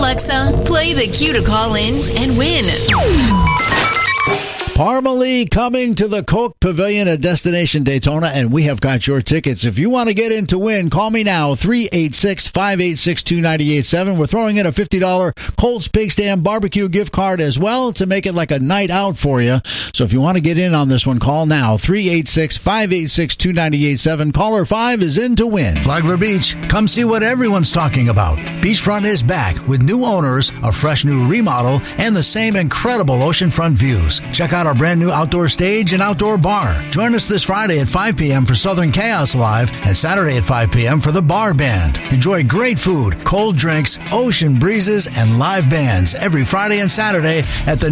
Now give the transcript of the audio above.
Alexa, play the cue to call in and win. Parmalee coming to the Coke Pavilion at Destination Daytona, and we have got your tickets. If you want to get in to win, call me now, 386-586-2987. We're throwing in a $50 Colts Pig Stand barbecue gift card as well to make it like a night out for you. So if you want to get in on this one, call now, 386-586-2987. Caller 5 is in to win. Flagler Beach, come see what everyone's talking about. Beachfront is back with new owners, a fresh new remodel, and the same incredible oceanfront views. Check out our brand new outdoor stage and outdoor bar. Join us this Friday at 5 p.m. for Southern Chaos Live and Saturday at 5 p.m. for the Bar Band. Enjoy great food, cold drinks, ocean breezes, and live bands every Friday and Saturday at the